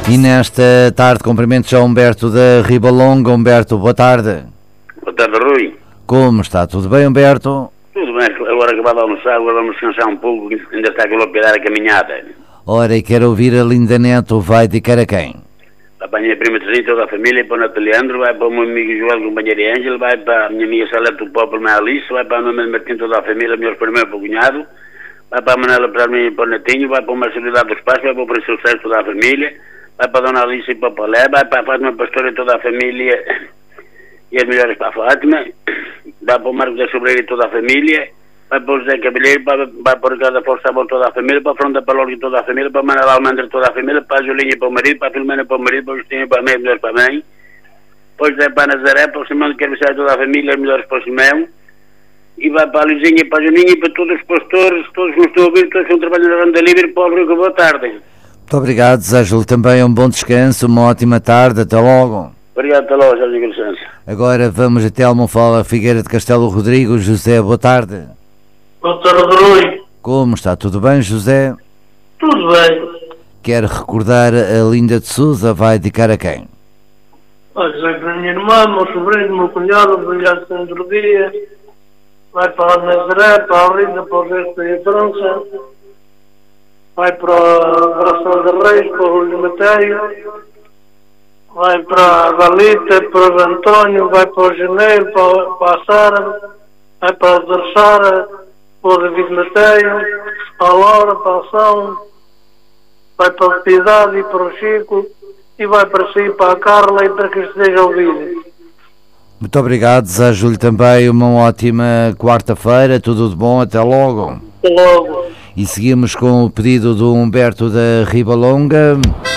E nesta tarde cumprimento já Humberto da Ribalonga. Humberto, boa tarde. Boa tarde, Rui. Como está? Tudo bem, Humberto? Tudo bem, agora acabado de almoçar, agora vamos descansar um pouco, ainda está aquilo a pedar a caminhada. Ora, e quero ouvir a Linda Neto, vai dedicar a quem? Vai para a minha prima Terezinha, toda a família, para o Nato Leandro, vai para o meu amigo Joel, companheiro Ângelo, vai para a minha amiga Salete do Povo, a Alice, vai para a Manuel Martim, toda a família, meus primeiros para o cunhado, vai para a Manela para mim e para o Netinho, vai para o Marcelidade dos Passos, vai para o Francisco Sérgio, toda a família, vai para a Dona Alice e para o Palé, vai para a Fátima Pastora e toda a família, e as melhores para a Fátima, vai para o Marcos da Sobreira e toda a família, vai para o José Cabilheiro, vai para o Ricardo da Força Sabão toda a família, para a Fronda Palorga e toda a família, para a Manuela Almandra toda a família, para a Julinha e para o marido, para a Filomena para o marido, para o Justinho para a mãe, melhores para a mãe, para o José para a Nazaré, para o Simão de Carviçar toda a família, as melhores para o Simão, e vai para a Luizinha e para a Juninha e para todos os pastores, todos que nos estão a ouvir, todos que estão trabalhando na Randa Livre, para o Rio, boa tarde. Muito obrigado, desejo-lhe também um bom descanso, uma ótima tarde, até logo. Obrigado, até logo, Jorge Graçança. Agora vamos até Almofala, Figueira de Castelo Rodrigo. José, boa tarde. Boa tarde, Rui. Como está? Tudo bem, José? Tudo bem. Quer recordar a Linda de Sousa, vai dedicar a quem? Olha, vai para a minha irmã, meu sobrinho, meu cunhado, o brilhante Sandro Dia, vai para a Nazaré, para a Rita, para o resto da França, vai para a Bração de Reis, para o Luís Mateio, vai para a Galita, para o António, vai para o Janeiro, para a Sara, vai para a Sara, para o David Mateio, para a Laura, para a Ação, vai para a Piedade e para o Chico, e vai para si, para a Carla e para que esteja ouvido. Muito obrigado, desejo-lhe também uma ótima quarta-feira, tudo de bom, até logo. Até logo. E seguimos com o pedido do Humberto da Ribalonga.